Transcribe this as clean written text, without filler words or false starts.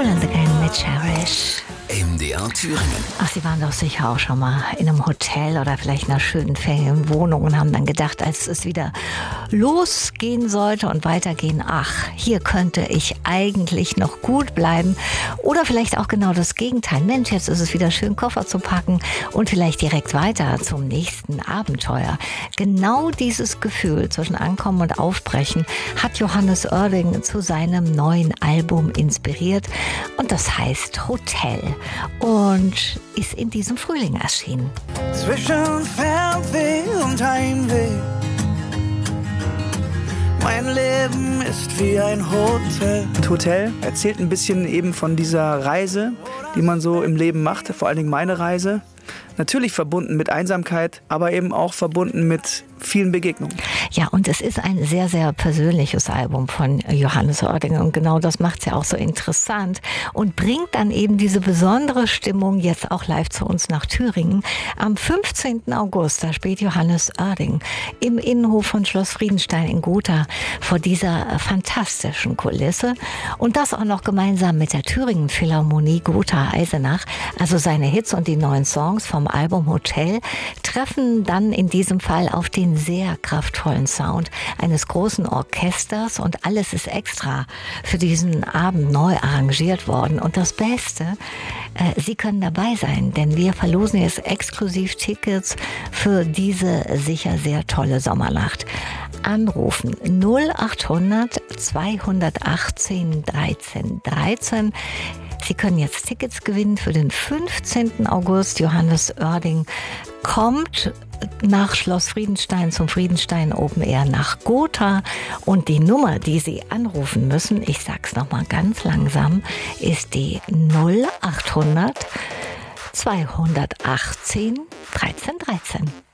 Cool and the Gang mit Cherish. MDR Thüringen. Ach, Sie waren doch sicher auch schon mal in einem Hotel oder vielleicht in einer schönen Ferienwohnung und haben dann gedacht, als es wieder losgehen sollte und weitergehen, ach, hier könnte ich eigentlich noch gut bleiben. Oder vielleicht auch genau das Gegenteil. Mensch, jetzt ist es wieder schön, Koffer zu packen und vielleicht direkt weiter zum nächsten Abenteuer. Genau dieses Gefühl zwischen Ankommen und Aufbrechen hat Johannes Oerding zu seinem neuen Album inspiriert. Und das heißt Hotel. Und ist in diesem Frühling erschienen. Zwischen Fernweh und Heimweh. Mein Leben ist wie ein Hotel. Und Hotel erzählt ein bisschen eben von dieser Reise, die man so im Leben macht, vor allen Dingen meine Reise. Natürlich verbunden mit Einsamkeit, aber eben auch verbunden mit vielen Begegnungen. Ja, und es ist ein sehr, sehr persönliches Album von Johannes Oerding und genau das macht es ja auch so interessant und bringt dann eben diese besondere Stimmung jetzt auch live zu uns nach Thüringen. Am 15. August, da spielt Johannes Oerding im Innenhof von Schloss Friedenstein in Gotha vor dieser fantastischen Kulisse und das auch noch gemeinsam mit der Thüringen Philharmonie Gotha-Eisenach. Also seine Hits und die neuen Songs vom Album Hotel treffen dann in diesem Fall auf den sehr kraftvollen Sound eines großen Orchesters und alles ist extra für diesen Abend neu arrangiert worden. Und das Beste, Sie können dabei sein, denn wir verlosen jetzt exklusiv Tickets für diese sicher sehr tolle Sommernacht. Anrufen 0800 218 13 13. Sie können jetzt Tickets gewinnen für den 15. August. Johannes Oerding kommt nach Schloss Friedenstein zum Friedenstein Open Air nach Gotha. Und die Nummer, die Sie anrufen müssen, ich sag's nochmal ganz langsam, ist die 0800 218 13 13.